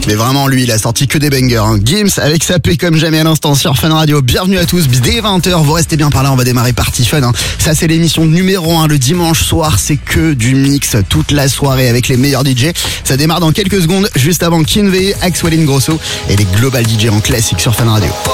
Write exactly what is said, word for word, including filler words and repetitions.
Mais vraiment, lui, il a sorti que des bangers. Hein. Gims avec sa paix comme jamais à l'instant sur Fun Radio. Bienvenue à tous. Dès vingt heures, vous restez bien par là. On va démarrer Party Fun. Hein. Ça, c'est l'émission numéro un le dimanche soir. C'est que du mix toute la soirée avec les meilleurs D J. Ça démarre dans quelques secondes, juste avant Kinvey, Axwell Ingrosso et les Global D J en classique sur Fun Radio.